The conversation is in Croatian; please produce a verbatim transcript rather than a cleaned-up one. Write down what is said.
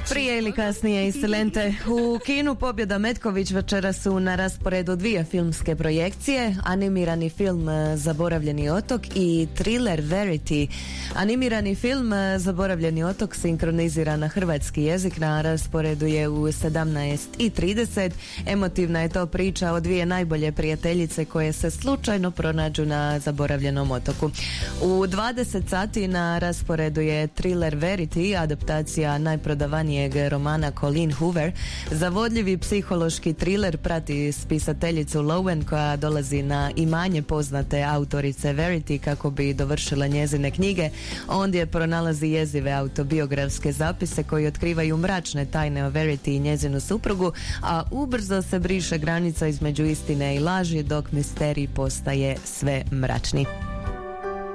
Prije ili kasnije, Isilente. U kinu Pobjeda Metković večera su na rasporedu dvije filmske projekcije, animirani film Zaboravljeni otok i thriller Verity. Animirani film Zaboravljeni otok sinkronizira na hrvatski jezik, na rasporedu je u sedamnaest i trideset. Emotivna je to priča o dvije najbolje prijateljice koje se slučajno pronađu na zaboravljenom otoku. U dvadeset sati na rasporedu je thriller Verity, adaptacija najprodavanijeg romana Colleen Hoover. Zavodljivi psihološki thriller prati spisateljicu Lowen koja dolazi na imanje poznate autorice Verity kako bi dovršila njezine knjige. Ondje pronalazi jezive autobiografske zapise koji otkrivaju mračne tajne o Verity i njezinu suprugu, a ubrzo se briše granica između istine i laži dok misterij postaje sve mračni.